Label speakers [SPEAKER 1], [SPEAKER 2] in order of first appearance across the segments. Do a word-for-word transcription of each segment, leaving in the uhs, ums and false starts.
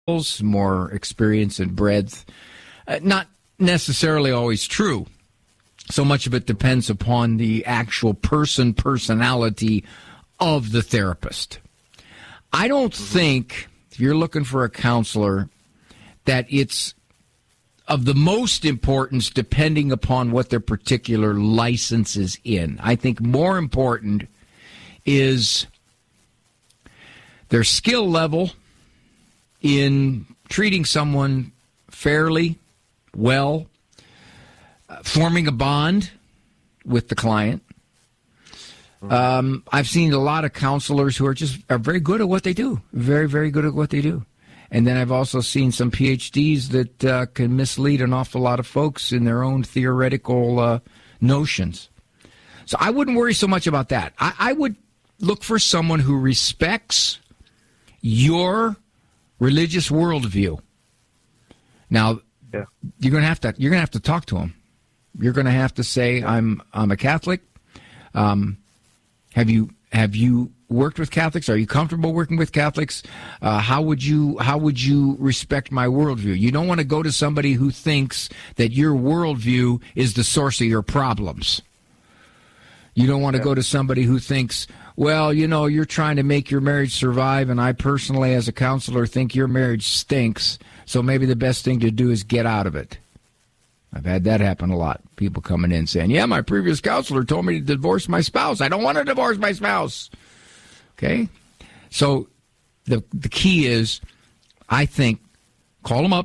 [SPEAKER 1] more experience and breadth. Uh, not necessarily always true. So much of it depends upon the actual person, personality of the therapist. I don't think, if you're looking for a counselor, that it's of the most importance depending upon what their particular license is in. I think more important is their skill level in treating someone fairly, well, uh, forming a bond with the client. Um, I've seen a lot of counselors who are just are very good at what they do, very, very good at what they do. And then I've also seen some P H Ds that uh, can mislead an awful lot of folks in their own theoretical uh, notions. So I wouldn't worry so much about that. I, I would look for someone who respects your religious worldview. Now, yeah. you're going to have to you're going to have to talk to them. You're going to have to say, "I'm I'm a Catholic." Um, have you have you worked with Catholics? Are you comfortable working with Catholics? Uh, how would you how would you respect my worldview? You don't want to go to somebody who thinks that your worldview is the source of your problems. You don't want to yeah. go to somebody who thinks, well, you know, you're trying to make your marriage survive, and I personally, as a counselor, think your marriage stinks, so maybe the best thing to do is get out of it. I've had that happen a lot. People coming in saying, yeah, my previous counselor told me to divorce my spouse. I don't want to divorce my spouse. Okay? So the the key is, I think, call them up,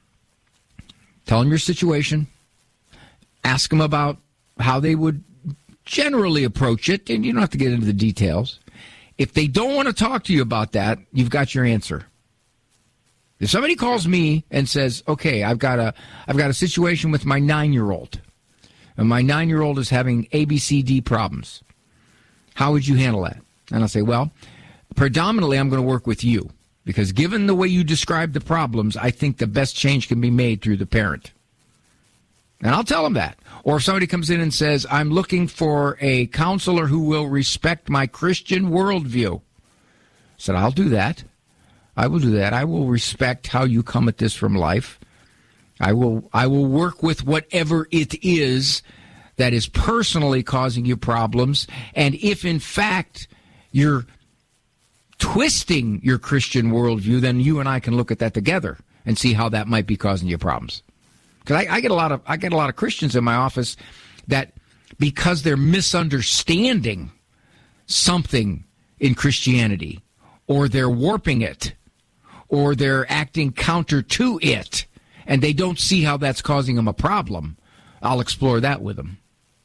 [SPEAKER 1] tell them your situation, ask them about how they would generally approach it, and you don't have to get into the details. If they don't want to talk to you about that, you've got your answer. If somebody calls me and says, okay, I've got a I've got a situation with my nine-year-old, and my nine-year-old is having A B C D problems, how would you handle that? And I'll say, well, predominantly I'm going to work with you, because given the way you describe the problems, I think the best change can be made through the parent. And I'll tell them that. Or if somebody comes in and says, I'm looking for a counselor who will respect my Christian worldview, I said, I'll do that. I will do that. I will respect how you come at this from life. I will I will work with whatever it is that is personally causing you problems. And if, in fact, you're twisting your Christian worldview, then you and I can look at that together and see how that might be causing you problems. Because I, I get a lot of I get a lot of Christians in my office that, because they're misunderstanding something in Christianity, or they're warping it, or they're acting counter to it, and they don't see how that's causing them a problem, I'll explore that with them.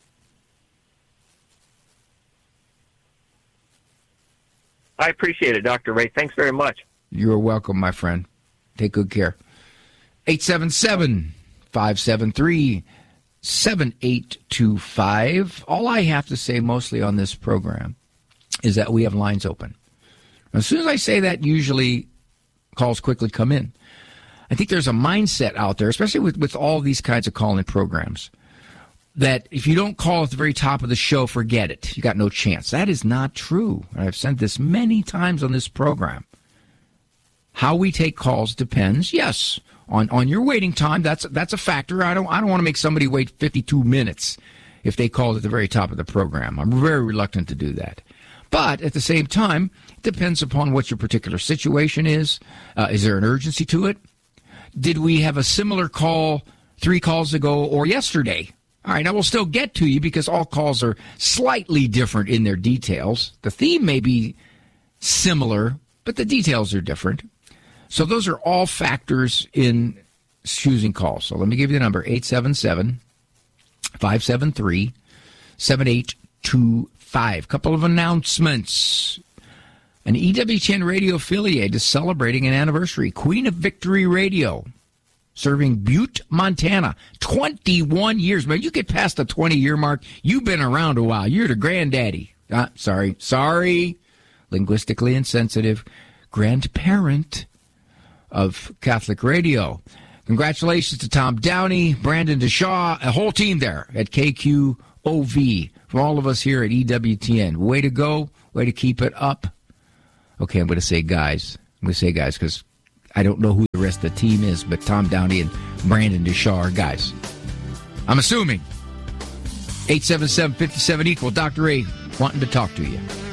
[SPEAKER 2] I appreciate it, Doctor Ray. Thanks very much.
[SPEAKER 1] You're welcome, my friend. Take good care. eight seven seven, five seven three, seven eight two five. All I have to say mostly on this program is that we have lines open. As soon as I say that, usually calls quickly come in. I think there's a mindset out there, especially with, with all these kinds of call-in programs, that if you don't call at the very top of the show, forget it. You got no chance. That is not true. I've said this many times on this program. How we take calls depends, yes, on, on your waiting time. That's that's a factor. I don't I don't want to make somebody wait fifty-two minutes if they called at the very top of the program. I'm very reluctant to do that. But at the same time, it depends upon what your particular situation is. Uh, is there an urgency to it? Did we have a similar call three calls ago or yesterday? All right, now we'll still get to you because all calls are slightly different in their details. The theme may be similar, but the details are different. So those are all factors in choosing calls. So let me give you the number, eight seven seven, five seven three, seven eight two five. Couple of announcements. An E W T N radio affiliate is celebrating an anniversary. Queen of Victory Radio, serving Butte, Montana. twenty-one years. Man, you get past the twenty-year mark, you've been around a while. You're the granddaddy. Ah, sorry. Sorry. Linguistically insensitive. Grandparent of Catholic Radio. Congratulations to Tom Downey, Brandon DeShaw, a whole team there at K Q O V. From all of us here at E W T N. Way to go. Way to keep it up. Okay, I'm going to say guys. I'm going to say guys because I don't know who the rest of the team is, but Tom Downey and Brandon Ducharme are guys. I'm assuming. eight seven seven, five seven, equal. Doctor Ray wanting to talk to you.